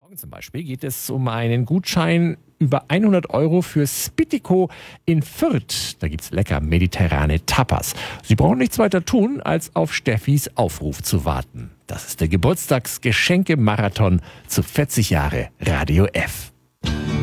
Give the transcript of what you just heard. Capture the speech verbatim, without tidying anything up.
Zum Beispiel geht es um einen Gutschein über hundert Euro für Spittico in Fürth. Da gibt's lecker mediterrane Tapas. Sie brauchen nichts weiter tun, als auf Steffis Aufruf zu warten. Das ist der Geburtstagsgeschenke-Marathon zu vierzig Jahre Radio F.